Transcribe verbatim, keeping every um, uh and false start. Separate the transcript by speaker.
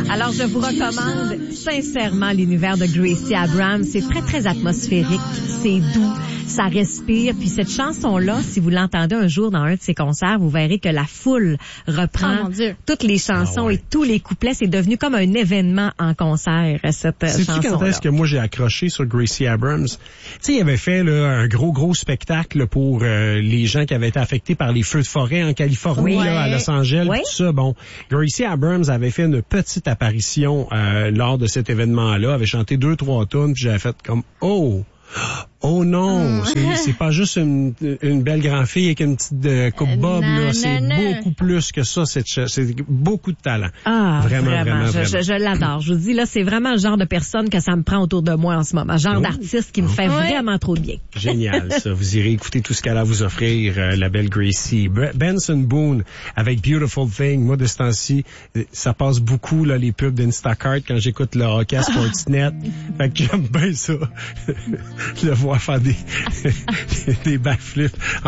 Speaker 1: Alors, je vous recommande sincèrement l'univers de Gracie Abrams. C'est très, très atmosphérique. C'est doux. Ça respire. Puis cette chanson-là, si vous l'entendez un jour dans un de ses concerts, vous verrez que la foule reprend
Speaker 2: oh, mon Dieu.
Speaker 1: toutes les chansons ah ouais. et tous les couplets. C'est devenu comme un événement en concert, cette
Speaker 3: C'est-tu
Speaker 1: chanson-là.
Speaker 3: quand est-ce que moi j'ai accroché sur Gracie Abrams? Tu sais, il avait fait là, un gros, gros spectacle pour euh, les gens qui avaient été affectés par les feux de forêt en Californie,
Speaker 1: oui.
Speaker 3: là, à Los Angeles,
Speaker 1: oui.
Speaker 3: tout ça. Bon, Gracie Abrams avait fait une petite apparition euh, lors de cet événement-là, avait chanté deux, trois tunes, puis j'avais fait comme « Oh! » Oh non, c'est, c'est pas juste une, une belle grande fille avec une petite euh, coupe bob,
Speaker 2: non,
Speaker 3: là. C'est
Speaker 2: non,
Speaker 3: beaucoup plus que ça. C'est, c'est beaucoup de talent.
Speaker 1: Ah,
Speaker 3: vraiment,
Speaker 1: vraiment.
Speaker 3: vraiment,
Speaker 1: je,
Speaker 3: vraiment.
Speaker 1: Je, je l'adore. Je vous dis, là, c'est vraiment le genre de personne que ça me prend autour de moi en ce moment. Genre
Speaker 3: oh.
Speaker 1: d'artiste qui me fait
Speaker 2: ouais.
Speaker 1: vraiment trop de bien.
Speaker 3: Génial, ça. Vous irez écouter tout ce qu'elle a à vous offrir, euh, la belle Gracie. Benson Boone avec Beautiful Thing. Moi, de ce temps-ci, ça passe beaucoup, là, les pubs d'Instacart quand j'écoute le hockey à Sportsnet. Fait que j'aime bien ça. Le voir faire des, des backflips.